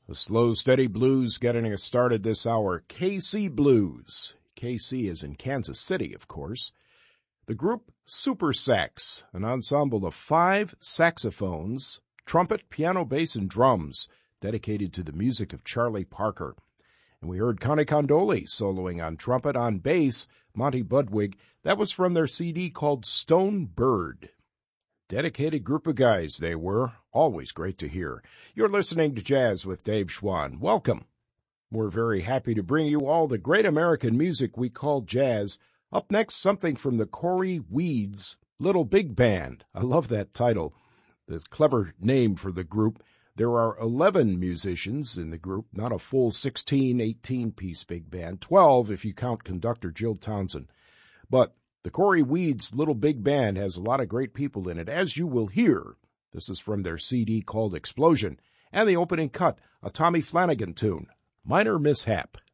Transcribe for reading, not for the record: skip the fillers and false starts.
The slow, steady blues getting us started this hour. KC Blues. KC is in Kansas City, of course. The group Super Sax, an ensemble of 5 saxophones, trumpet, piano, bass, and drums, dedicated to the music of Charlie Parker. And we heard Connie Condoli soloing on trumpet, on bass, Monty Budwig. That was from their CD called Stone Bird. Dedicated group of guys they were. Always great to hear. You're listening to Jazz with Dave Schwann. Welcome. We're very happy to bring you all the great American music we call jazz. Up next, something from the Cory Weeds Little Big Band. I love that title. The clever name for the group. There are 11 musicians in the group, not a full 16, 18-piece big band. 12 if you count conductor Jill Townsend. But the Cory Weeds Little Big Band has a lot of great people in it, as you will hear. This is from their CD called Explosion, and the opening cut, a Tommy Flanagan tune, Minor Mishap.